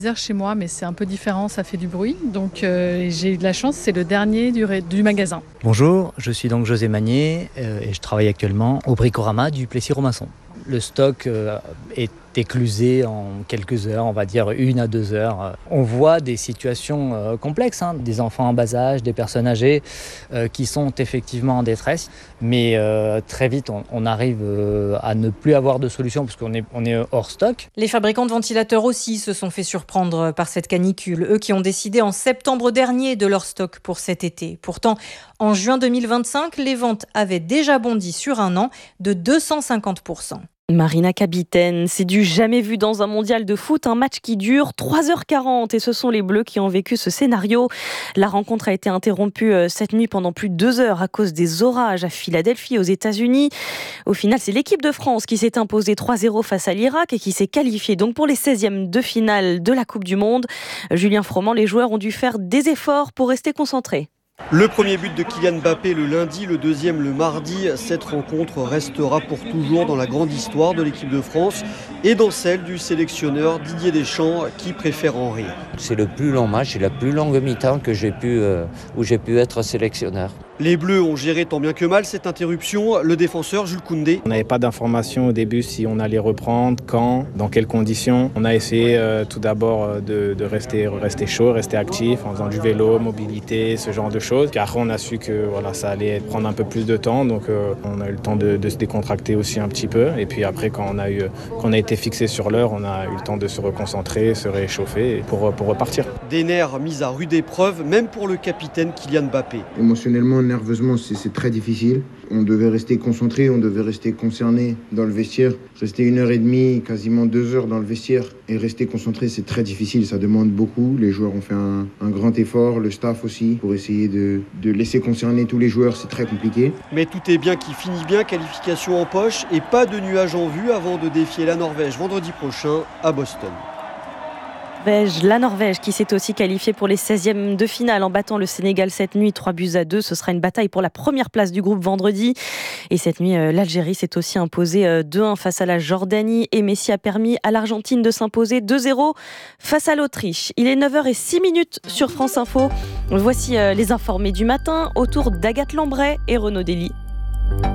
Heures chez moi, mais c'est un peu différent, ça fait du bruit. Donc j'ai eu de la chance, c'est le dernier du magasin. Bonjour, je suis donc José Magnier et je travaille actuellement au Bricorama du Plessis-Robinson. Le stock est éclusé en quelques heures, on va dire 1 à 2 heures. On voit des situations complexes, des enfants en bas âge, des personnes âgées qui sont effectivement en détresse. Mais très vite, on arrive à ne plus avoir de solution parce qu'on est hors stock. Les fabricants de ventilateurs aussi se sont fait surprendre par cette canicule. Eux qui ont décidé en septembre dernier de leur stock pour cet été. Pourtant, en juin 2025, les ventes avaient déjà bondi sur un an de 250%. Marina Kapitaine, c'est du jamais vu dans un mondial de foot, un match qui dure 3h40 et ce sont les Bleus qui ont vécu ce scénario. La rencontre a été interrompue cette nuit pendant plus de 2 heures à cause des orages à Philadelphie aux États-Unis. Au final, c'est l'équipe de France qui s'est imposée 3-0 face à l'Irak et qui s'est qualifiée donc pour les 16e de finale de la Coupe du Monde. Julien Froment, les joueurs ont dû faire des efforts pour rester concentrés. Le premier but de Kylian Mbappé le lundi, le deuxième le mardi. Cette rencontre restera pour toujours dans la grande histoire de l'équipe de France et dans celle du sélectionneur Didier Deschamps qui préfère en rire. C'est le plus long match et la plus longue mi-temps où j'ai pu être sélectionneur. Les Bleus ont géré tant bien que mal cette interruption. Le défenseur Jules Koundé. On n'avait pas d'informations au début si on allait reprendre, quand, dans quelles conditions. On a essayé tout d'abord de rester chaud, rester actif en faisant du vélo, mobilité, ce genre de choses. Car on a su que ça allait prendre un peu plus de temps, donc on a eu le temps de se décontracter aussi un petit peu. Et puis après, quand on a été fixé sur l'heure, on a eu le temps de se reconcentrer, se réchauffer pour repartir. Des nerfs mis à rude épreuve, même pour le capitaine Kylian Mbappé. Émotionnellement, nerveusement, c'est très difficile. On devait rester concentré, on devait rester concerné dans le vestiaire. Rester 1h30, quasiment 2 heures dans le vestiaire et rester concentré, c'est très difficile. Ça demande beaucoup. Les joueurs ont fait un grand effort, le staff aussi, pour essayer de laisser concerner tous les joueurs. C'est très compliqué. Mais tout est bien qui finit bien. Qualification en poche et pas de nuages en vue avant de défier la Norvège vendredi prochain à Boston. La Norvège qui s'est aussi qualifiée pour les 16e de finale en battant le Sénégal cette nuit 3-2. Ce sera une bataille pour la première place du groupe vendredi. Et cette nuit, l'Algérie s'est aussi imposée 2-1 face à la Jordanie et Messi a permis à l'Argentine de s'imposer 2-0 face à l'Autriche. Il est 9h06 sur France Info. Voici les informés du matin autour d'Agathe Lambray et Renaud Dely.